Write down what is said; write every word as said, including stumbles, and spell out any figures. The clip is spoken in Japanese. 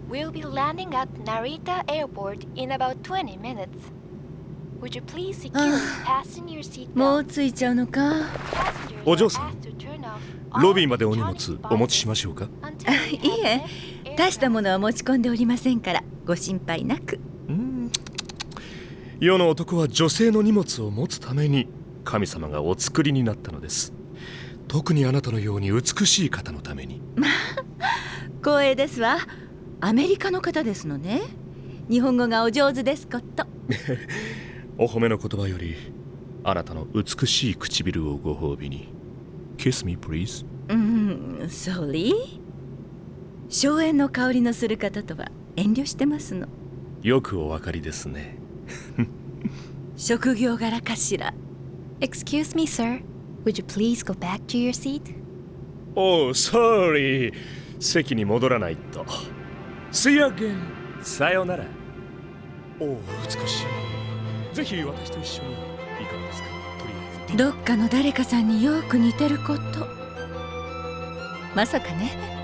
We'll be landing at Narita Airport in about twenty minutes. Would you please securely fasten your seat も belt? う着いちゃうのか。 Passengers お are 嬢さん、 asked to turn off all ロビーまでお荷物 electronic お持ちしま devices しょうか。 until we いい have え、 left 大したも aircraft. のは持ち込んでおりませんからご心配なく。 うーん、世の男は女性の荷物を持つために神様がお作りになったのです。特にあなたのように美しい方のために。 光栄ですわ。アメリカの方ですのね。日本語がお上手ですこと。 お褒めの言葉よりあなたの美しい唇をご褒美に。 Kiss me please。 うん、Sorry。荘園の香りのする方とは遠慮してますの。 よくお分かりですね。 職業柄かしら。 Excuse me, sir. Would you please go back to your seat? おお、sorry。席に戻らないと。See you again。さよなら。おお、美しい。ぜひ私と一緒にいかがですか。とりあえず。 どっかの誰かさんによく似てること。まさかね。